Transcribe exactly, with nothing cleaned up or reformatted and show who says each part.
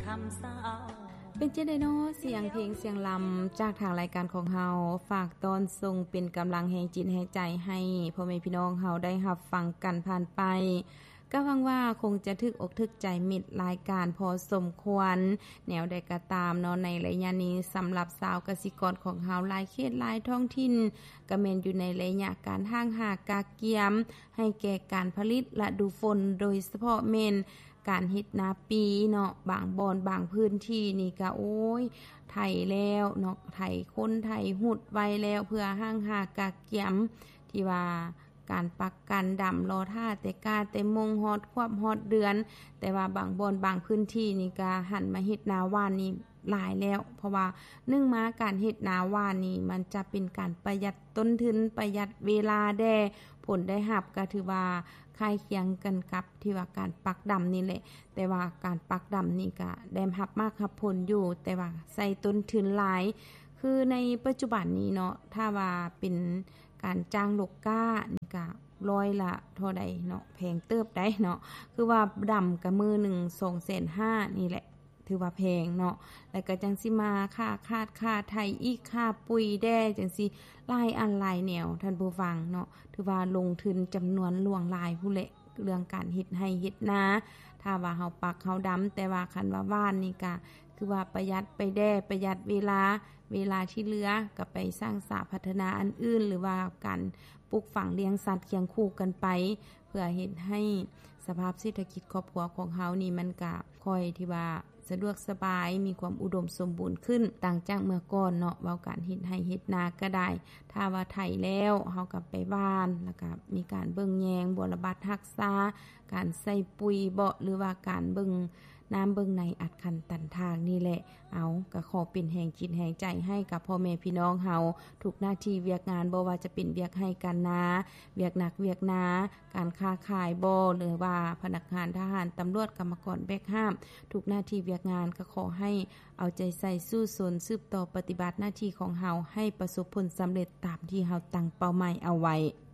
Speaker 1: ำเศร้า
Speaker 2: เป็นเจไดโนเสียงเพลงเสียงลำจากทางรายการของเฮาฝากตอนทรงเป็นกำลังแห่งจิตแห่งใจให้พ่อแม่พี่น้องเฮาได้รับฟังกันผ่านไปก็หวังว่าคงจะถึกอกถึกใจมิตรรายการพอสมควรแนวใดก็ตามเนาะในระยะนี้สำหรับชาวกสิกรของเฮาหลายเขตหลายท้องถิ่นก็แม่นอยู่ในระยะการห้างหากาเกียมให้แก่การผลิตฤดูฝนโดยเฉพาะแม่นการเฮ็ดนาปีเนาะบางบอนบางพื้นที่นี่ก็โอ้ยไถแล้วเนาะไถคนไถหุดไว้แล้วเพื่อห้างหากาเกียมที่ว่าการปักกันดำรอท่าแต่กาแต่มงฮอดควบฮอดเดือนแต่ว่าบางบอนบางพื้นที่นี่ก็หันมาเฮ็ดนาหว่านนี่หลายแล้วเพราะว่าเนื่องมาการเฮ็ดนาหว่านนี่มันจะเป็นการประหยัดต้นทุนประหยัดเวลาแด่ผลได้รับก็ถือว่าคล้ายเคียงกันกับที่ว่าการปักดำนี่แหละแต่ว่าการปักดำนี่ก็ได้รับมากรับผลอยู่แต่ว่าใส่ต้นทุนหลายคือในปัจจุบันนี้เนาะถ้าว่าเป็นการจ้างลูกก้านี่ก็ร้อยละเท่าใดเนาะแพงเติบได้เนาะคือว่าดำกับมือหนึ่ง สองแสนห้าหมื่น นี่แหละถือว่าแพงเนาะแล้วก็จังสิมาค่าคาดค่าไถอีกค่าปุ๋ยแด่จังสิหลายอันหลายแนวท่านผู้ฟังเนาะถือว่าลงทุนจำนวนหลวงหลายผู้แหละเรื่องการเฮ็ดให้เฮ็ดนาถ้าว่าเฮาปักเฮาดำแต่ว่าคันว่าว่านนี่ก็คือว่าประหยัดไปแด่ประหยัดเวลาเวลาที่เหลือก็ไปสร้างสาพัฒนาอันอื่นหรือว่าการปลูกฝังเลี้ยงสัตว์เคียงคู่กันไปเพื่อเฮ็ดให้สภาพเศรษฐกิจครอบครัวของเฮานี่มันก็ค่อยที่ว่าสะดวกสบายมีความอุดมสมบูรณ์ขึ้นต่างจากเมื่อก่อนเนาะเว้าการเฮ็ดให้เฮ็ดนาก็ได้ถ้าว่าไถแล้วเฮาก็ไปบ้านแล้วก็มีการเบิ่งแยงบำบัดรักษาการใส่ปุ๋ยบ่หรือว่าการเบิ่งน้ำเบิ่งในอัดคันตันทางนี่แหละเอาก็ขอเป็นแห่งจิตแห่งใจให้กับพ่อแม่พี่น้องเฮาทุกหน้าที่เวียกงานบ่ว่าจะเป็นเวียกให้กันนาเวียกหนักเวียกนาการค้าขายบ่หรือว่าพนักงานทหารตำรวจกรรมกรแบกห้ามทุกหน้าที่เวียกงานก็ขอให้เอาใจใส่สู้สนสืบต่อปฏิบัติหน้าที่ของเฮาให้ประสบผลสำเร็จตามที่เฮาตั้งเป้าหมายเอาไว้